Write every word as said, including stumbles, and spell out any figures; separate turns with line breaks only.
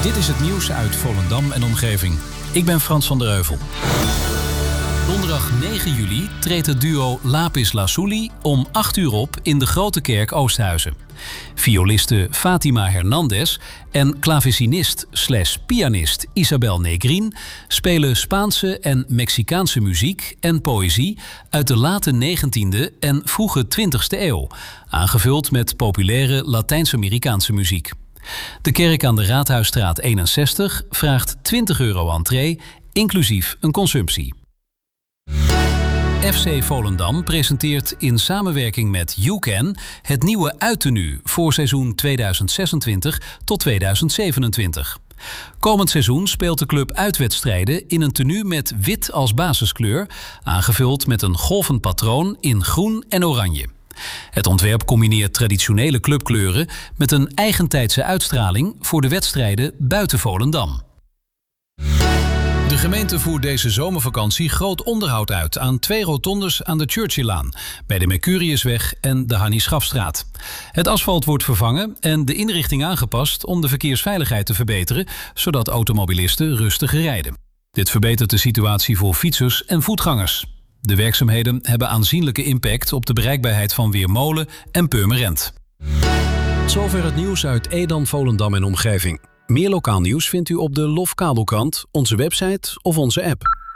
Dit is het nieuws uit Volendam en omgeving. Ik ben Frans van der Heuvel. Donderdag negen juli treedt het duo Lapis Lazuli om acht uur op in de Grote Kerk Oosthuizen. Violiste Fatima Hernandez en klavecinist slash pianist Isabel Negrin spelen Spaanse en Mexicaanse muziek en poëzie uit de late negentiende en vroege twintigste eeuw, aangevuld met populaire Latijns-Amerikaanse muziek. De kerk aan de Raadhuisstraat eenenzestig vraagt twintig euro entree, inclusief een consumptie. F C Volendam presenteert in samenwerking met YouCan het nieuwe uittenue voor seizoen tweeduizend zesentwintig tot tweeduizend zevenentwintig. Komend seizoen speelt de club uitwedstrijden in een tenue met wit als basiskleur, aangevuld met een golvend patroon in groen en oranje. Het ontwerp combineert traditionele clubkleuren met een eigentijdse uitstraling voor de wedstrijden buiten Volendam. De gemeente voert deze zomervakantie groot onderhoud uit aan twee rotondes aan de Churchillaan, bij de Mercuriusweg en de Hannie Schafstraat. Het asfalt wordt vervangen en de inrichting aangepast om de verkeersveiligheid te verbeteren, zodat automobilisten rustiger rijden. Dit verbetert de situatie voor fietsers en voetgangers. De werkzaamheden hebben aanzienlijke impact op de bereikbaarheid van Weermolen en Purmerend.
Tot zover het nieuws uit Edam, Volendam en omgeving. Meer lokaal nieuws vindt u op de Lof Kabelkrant, onze website of onze app.